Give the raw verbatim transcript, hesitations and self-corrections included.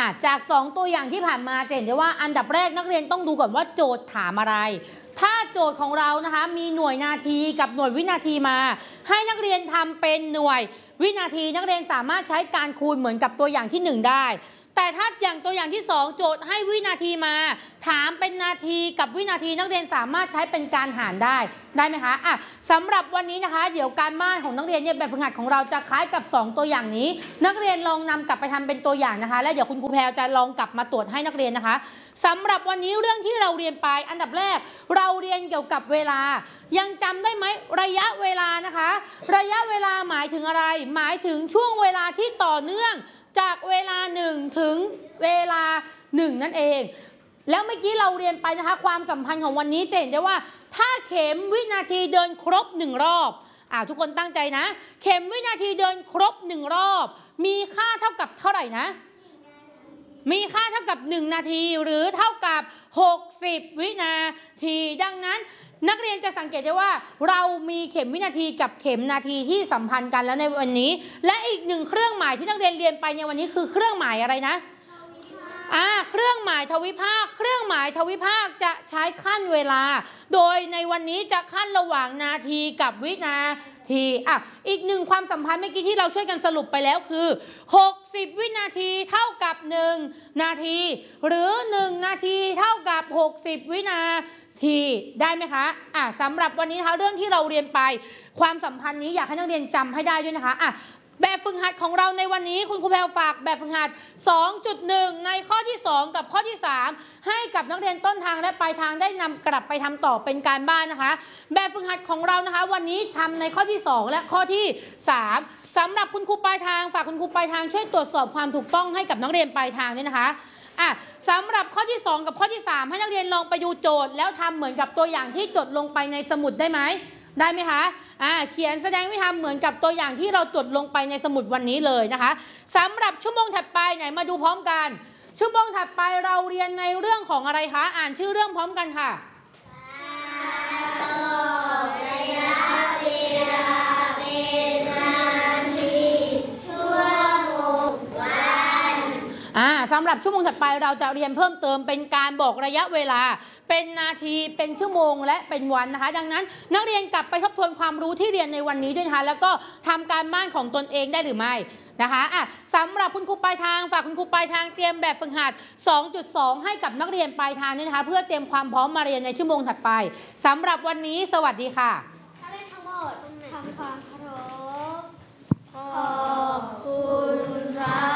อ่ะจากสองตัวอย่างที่ผ่านมาจะเห็นได้ว่าอันดับแรกนักเรียนต้องดูก่อนว่าโจทย์ถามอะไรถ้าโจทย์ของเรานะคะมีหน่วยนาทีกับหน่วยวินาทีมาให้นักเรียนทำเป็นหน่วยวินาทีนักเรียนสามารถใช้การคูณเหมือนกับตัวอย่างที่หนึ่งได้แต่ถ้าอย่างตัวอย่างที่สองโจทย์ให้วินาทีมาถามเป็นนาทีกับวินาทีนักเรียนสามารถใช้เป็นการหารได้ได้ไหมคะอ่ะสำหรับวันนี้นะคะเดี๋ยวการบ้านของนักเรียนเนี่ยแบบฝึกหัดของเราจะคล้ายกับสองตัวอย่างนี้นักเรียนลองนำกลับไปทำเป็นตัวอย่างนะคะแล้วเดี๋ยวคุณครูแพรจะลองกลับมาตรวจให้นักเรียนนะคะสำหรับวันนี้เรื่องที่เราเรียนไปอันดับแรกเราเรียนเกี่ยวกับเวลายังจำได้ไหมระยะเวลานะคะระยะเวลาหมายถึงอะไรหมายถึงช่วงเวลาที่ต่อเนื่องจากเวลาหนึ่งถึงเวลาหนึ่งนั่นเองแล้วเมื่อกี้เราเรียนไปนะคะความสัมพันธ์ของวันนี้จะเห็นได้ว่าถ้าเข็มวินาทีเดินครบหนึ่งรอบอ่าทุกคนตั้งใจนะเข็มวินาทีเดินครบหนึ่งรอบมีค่าเท่ากับเท่าไหร่นะมีค่าเท่ากับหนึ่งนาทีหรือเท่ากับหกสิบวินาทีดังนั้นนักเรียนจะสังเกตได้ว่าเรามีเข็มวินาทีกับเข็มนาทีที่สัมพันธ์กันแล้วในวันนี้และอีกหนึ่งเครื่องหมายที่นักเรียนเรียนไปในวันนี้คือเครื่องหมายอะไรนะอ่าเครื่องหมายทวิภาคเครื่องหมายทวิภาคจะใช้ขั้นเวลาโดยในวันนี้จะขั้นระหว่างนาทีกับวินาทีอ่ะอีกหนึ่งความสัมพันธ์เมื่อกี้ที่เราช่วยกันสรุปไปแล้วคือหกสิบวินาทีเท่ากับหนึ่งนาทีหรือหนึ่งนาทีเท่ากับหกสิบวินาทีได้ไหมคะอ่ะสำหรับวันนี้นะคะเรื่องที่เราเรียนไปความสัมพันธ์นี้อยากให้นักเรียนจำให้ได้ด้วยนะคะอ่ะแบบฝึกหัดของเราในวันนี้คุณครูแพรฝากแบบฝึกหัด สองจุดหนึ่ง ในข้อที่สองกับข้อที่สามให้กับนักเรียนต้นทางและปลายทางได้นำกลับไปทำต่อเป็นการบ้านนะคะแบบฝึกหัดของเรานะคะวันนี้ทำในข้อที่สองและข้อที่สามสำหรับคุณครูปลายทางฝากคุณครูปลายทางช่วยตรวจสอบความถูกต้องให้กับนักเรียนปลายทางด้วยนะคะอ่ะสำหรับข้อที่สองกับข้อที่สามให้นักเรียนลองไปดูโจทย์แล้วทำเหมือนกับตัวอย่างที่จดลงไปในสมุดได้ไหมได้ไหมคะอ่าเขียนแสดงวิธีทำเหมือนกับตัวอย่างที่เราจดลงไปในสมุดวันนี้เลยนะคะสำหรับชั่วโมงถัดไปไหนมาดูพร้อมกันชั่วโมงถัดไปเราเรียนในเรื่องของอะไรคะอ่านชื่อเรื่องพร้อมกันค่ะระยะเวลาเป็นนาทีชั่วโมงวันอ่าสำหรับชั่วโมงถัดไปเราจะเรียนเพิ่มเติมเป็นการบอกระยะเวลาเป็นนาทีเป็นชั่วโมงและเป็นวันนะคะดังนั้นนักเรียนกลับไปทบทวนความรู้ที่เรียนในวันนี้ด้วยนะคะแล้วก็ทำการบ้านของตนเองได้หรือไม่นะคะอ่ะสำหรับคุณครูปลายทางฝากคุณครูปลายทางเตรียมแบบฝึกหัด สองจุดสอง ให้กับนักเรียนปลายทางด้วยนะคะเพื่อเตรียมความพร้อมมาเรียนในชั่วโมงถัดไปสำหรับวันนี้สวัสดีค่ะนักเรียนทั้งหมดทำความเคารพขอบคุณครับ